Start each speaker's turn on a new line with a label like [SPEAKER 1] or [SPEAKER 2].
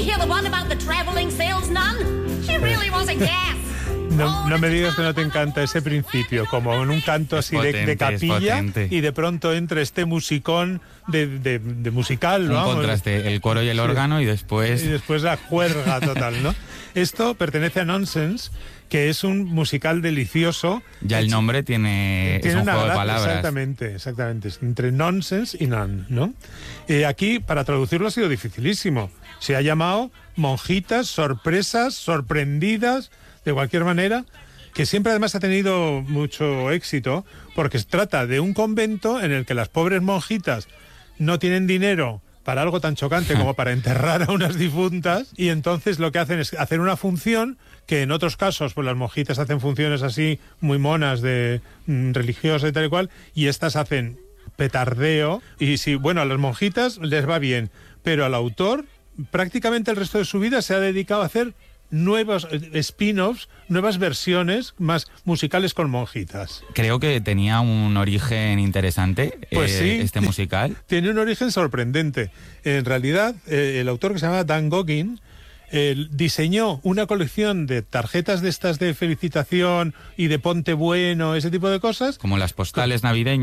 [SPEAKER 1] you hear the one about the traveling sales nun? She really was a gas.
[SPEAKER 2] No me digas que no te encanta ese principio, como en un canto así de capilla, y de pronto entra este musicón de musical, ¿no?
[SPEAKER 3] Un contraste, el coro y el órgano, y después
[SPEAKER 2] la juerga total, ¿no? Esto pertenece a Nonsense, que es un musical delicioso.
[SPEAKER 3] Ya el nombre es un juego de palabras.
[SPEAKER 2] Exactamente, es entre Nonsense y Nun, ¿no? Aquí, para traducirlo ha sido dificilísimo. Se ha llamado Monjitas, Sorpresas, Sorprendidas, de cualquier manera, que siempre además ha tenido mucho éxito, porque se trata de un convento en el que las pobres monjitas no tienen dinero para algo tan chocante como para enterrar a unas difuntas, y entonces lo que hacen es hacer una función que en otros casos pues las monjitas hacen funciones así muy monas de religiosas y tal y cual, y estas hacen petardeo, y sí, bueno, a las monjitas les va bien, pero al autor prácticamente el resto de su vida se ha dedicado a hacer nuevos spin-offs, nuevas versiones más musicales con monjitas.
[SPEAKER 3] Creo que tenía un origen interesante,
[SPEAKER 2] pues sí,
[SPEAKER 3] este musical.
[SPEAKER 2] Tiene un origen sorprendente. En realidad, el autor, que se llama Dan Goggin, diseñó una colección de tarjetas de estas de felicitación y de ponte bueno, ese tipo de cosas.
[SPEAKER 3] Como las postales navideñas.